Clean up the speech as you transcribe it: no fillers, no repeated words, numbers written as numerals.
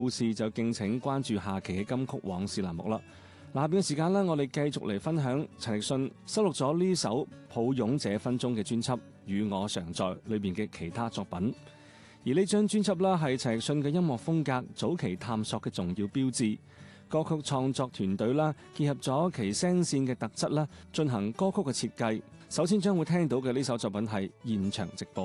故事就敬請關注下期嘅金曲往事欄目啦。下邊嘅時間呢，我哋繼續嚟分享陳奕迅收錄咗呢首《抱擁這分鐘》嘅專輯《與我常在》裏邊嘅其他作品。而呢張專輯啦，係陳奕迅嘅音樂風格早期探索嘅重要標誌。歌曲創作團隊啦，結合咗其聲線嘅特質啦，進行歌曲嘅設計。首先將會聽到嘅呢首作品係現場直播。